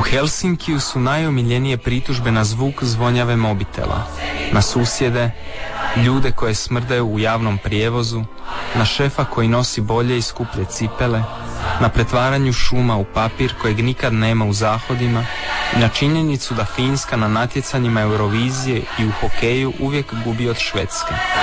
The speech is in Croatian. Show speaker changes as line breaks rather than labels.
Helsinkiju su najomiljenije pritužbe na zvuk zvonjave mobitela, na susjede, ljude koje smrdaju u javnom prijevozu, na šefa koji nosi bolje i skuplje cipele, na pretvaranju šuma u papir kojeg nikad nema u zahodima i na činjenicu da Finska na natjecanjima Eurovizije i u hokeju uvijek gubi od Švedske.